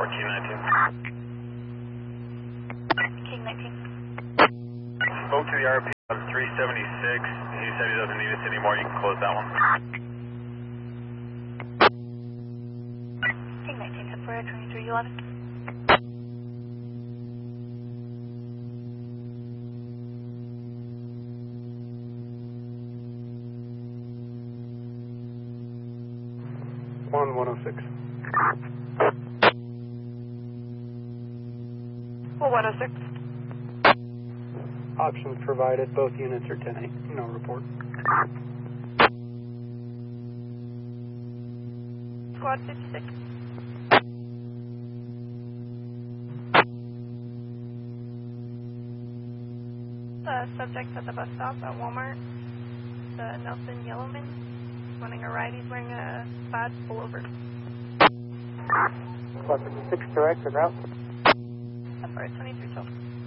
King 19. King 19. Spoke to the RP on 376. He said he doesn't need us anymore. You can close that one. King 19, temporary 2311. On 106. Well, 106. Options provided. Both units are 10-8. No report. Squad 56. Subject at the bus stop at Walmart. The Nelson Yellowman. Wanting a ride. He's wearing a plaid pullover. Squad 56, direct, and route. Temporary 2312.